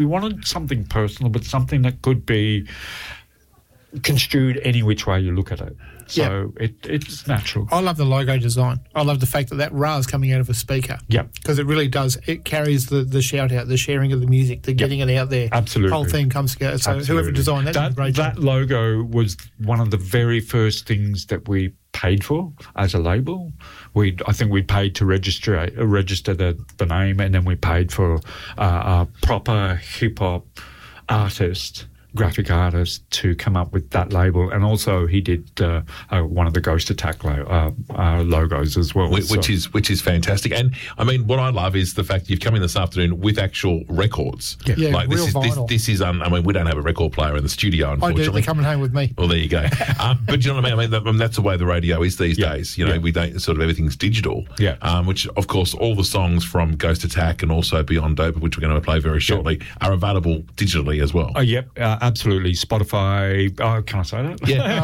We wanted something personal, but something that could be construed any which way you look at it. So it's natural. I love the logo design. I love the fact that Ra is coming out of a speaker. Yeah. Because it really does. It carries the shout out, the sharing of the music, the getting it out there. Absolutely. The whole thing comes together. So whoever designed that did a great job. That logo was one of the very first things that we paid for as a label. I think we paid to register the name, and then we paid for a proper hip-hop artist, graphic artist, to come up with that label. And also he did one of the Ghost Attack logos as well. Which is fantastic. And I mean, what I love is the fact you've come in this afternoon with actual records. Yeah, like real vinyl. This is I mean, we don't have a record player in the studio, unfortunately. I do. They're coming home with me. Well, there you go. But you know what I mean? I mean, that's the way the radio is these days. You know, we don't sort of everything's digital. Yeah. Which, of course, all the songs from Ghost Attack and also Beyond Dope, which we're going to play very shortly, are available digitally as well. Yep. Absolutely. Spotify. Can I say that? Yeah.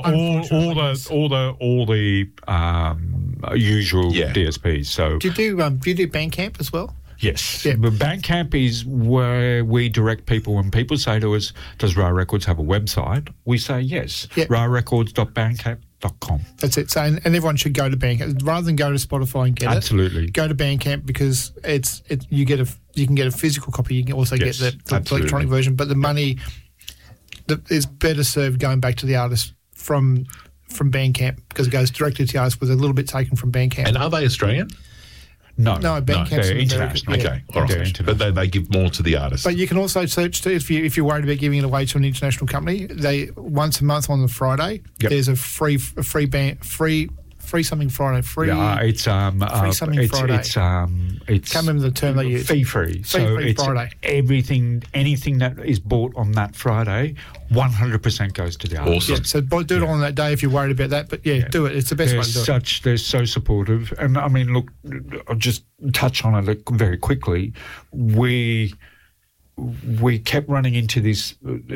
all the usual DSPs. So do you do Bandcamp as well? Yes. Yeah. But Bandcamp is where we direct people. When people say to us, does Ra Records have a website? We say yes. Yeah. rarecords.bandcamp.com. That's it. So, and everyone should go to Bandcamp rather than go to Spotify and get Absolutely. Go to Bandcamp because you can get a physical copy. You can also get the electronic version. But the money is better served going back to the artist from Bandcamp because it goes directly to the artist with a little bit taken from Bandcamp. And are they Australian? No, Bandcamp's they're international. Okay, all right. But they give more to the artist. But you can also search if you're worried about giving it away to an international company. They once a month on the Friday there's a free something Friday. Free something Friday. It's can't remember the term they use. Fee free. So it's Friday. Anything that is bought on that Friday, 100% goes to the artist. Awesome. Yeah, so do it on that day if you're worried about that. But do it. It's the best way to do it. They're so supportive. And I mean, look, I'll just touch on it very quickly. We kept running into this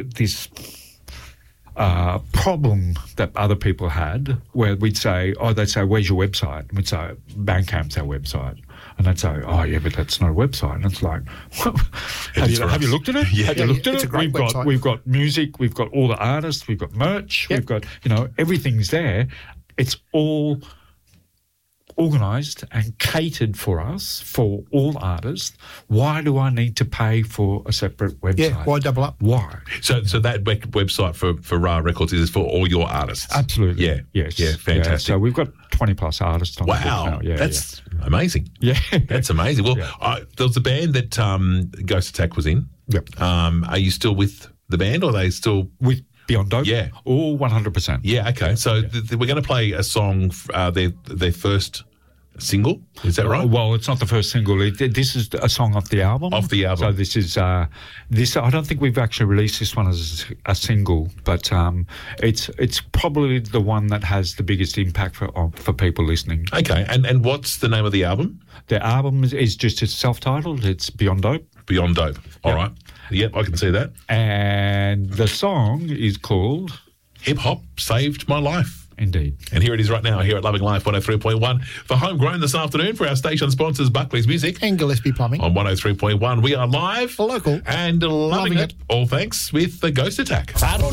problem that other people had where they'd say, where's your website? And we'd say, Bandcamp's our website. And they'd say, oh, yeah, but that's not a website. And it's like, have you looked at it? Yeah. Have you looked at It's it? a great website. We've got music, we've got all the artists, we've got merch, we've got, everything's there. It's all organised and catered for us, for all artists. Why do I need to pay for a separate website? Yeah, why double up? Why? So that website for Ra Records is for all your artists? Absolutely. Yeah. Yes. Yeah, fantastic. Yeah, so we've got 20-plus artists on the book now. Yeah, that's amazing. Yeah. That's amazing. Well, there was a band that Ghost Attack was in. Yep. Are you still with the band, or are they still... With Beyond Dope? Yeah. All 100%. Yeah, okay. So we're going to play a song, their first single. Is that right? Well, it's not the first single. This is a song off the album. Off the album. So this is I don't think we've actually released this one as a single, but it's probably the one that has the biggest impact for people listening. Okay. And what's the name of the album? The album is just self-titled. It's Beyond Dope. Beyond Dope. All right. Yep, I can see that. And the song is called Hip Hop Saved My Life. Indeed. And here it is right now, here at Loving Life 103.1. For Homegrown this afternoon, for our station sponsors, Buckley's Music. And Gillespie Plumbing. On 103.1, we are live. Local. And loving it. All thanks with the Ghost Attack. I don't